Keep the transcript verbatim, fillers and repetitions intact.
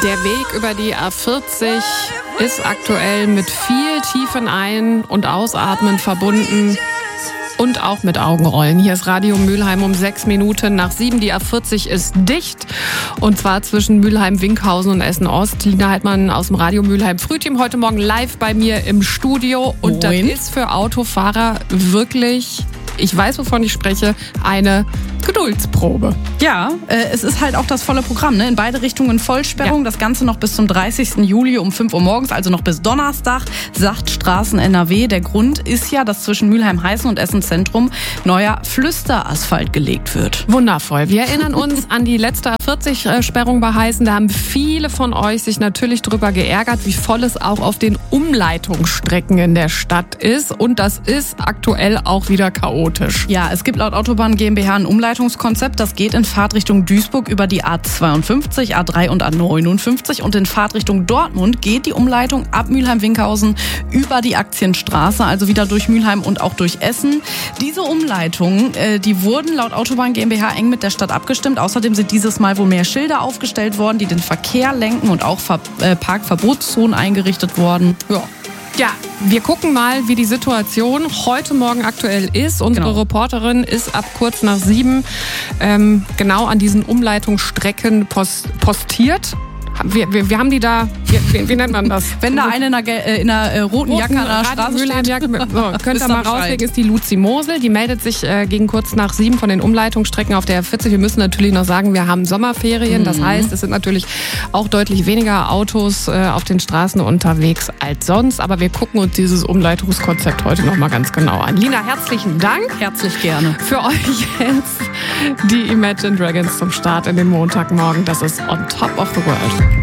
Der Weg über die A vierzig ist aktuell mit viel tiefen Ein- und Ausatmen verbunden. Und auch mit Augenrollen. Hier ist Radio Mülheim um sechs Minuten nach sieben. Die A vierzig ist dicht. Und zwar zwischen Mülheim, Winkhausen und Essen-Ost. Lina Heidmann aus dem Radio Mülheim Frühteam heute Morgen live bei mir im Studio. Und das ist für Autofahrer wirklich, ich weiß, wovon ich spreche, eine Geduldsprobe. Ja, äh, es ist halt auch das volle Programm, ne? In beide Richtungen Vollsperrung. Ja. Das Ganze noch bis zum dreißigsten Juli um fünf Uhr morgens, also noch bis Donnerstag, sagt Straßen N R W. Der Grund ist ja, dass zwischen Mülheim-Heißen und Essen-Zentrum neuer Flüsterasphalt gelegt wird. Wundervoll. Wir erinnern uns an die letzte A vierzig-Sperrung bei Heißen. Da haben viele von euch sich natürlich drüber geärgert, wie voll es auch auf den Umleitungsstrecken in der Stadt ist. Und das ist aktuell auch wieder chaotisch. Ja, es gibt laut Autobahn GmbH ein Umleitungskonzept. Das geht in Fahrtrichtung Duisburg über die A zweiundfünfzig, A drei und A neunundfünfzig. Und in Fahrtrichtung Dortmund geht die Umleitung ab Mülheim-Winkhausen über die Aktienstraße, also wieder durch Mülheim und auch durch Essen. Diese Umleitungen, die wurden laut Autobahn GmbH eng mit der Stadt abgestimmt. Außerdem sind dieses Mal wohl mehr Schilder aufgestellt worden, die den Verkehr lenken, und auch Parkverbotszonen eingerichtet worden. Ja. Ja, wir gucken mal, wie die Situation heute Morgen aktuell ist. Unsere genau. Reporterin ist ab kurz nach sieben ähm, genau an diesen Umleitungsstrecken post- postiert. Wir, wir, wir haben die da, wie, wie nennt man das? Wenn da eine in einer, äh, in einer äh, roten, roten Jacke an der Straße steht. Jacke, so, könnt ihr mal rauslegen, ist die Luzi Mosel. Die meldet sich äh, gegen kurz nach sieben von den Umleitungsstrecken auf der A vierzig. Wir müssen natürlich noch sagen, wir haben Sommerferien. Mhm. Das heißt, es sind natürlich auch deutlich weniger Autos äh, auf den Straßen unterwegs als sonst. Aber wir gucken uns dieses Umleitungskonzept heute noch mal ganz genau an. Lina, herzlichen Dank. Herzlich gerne. Für euch jetzt die Imagine Dragons zum Start in den Montagmorgen. Das ist On Top of the World.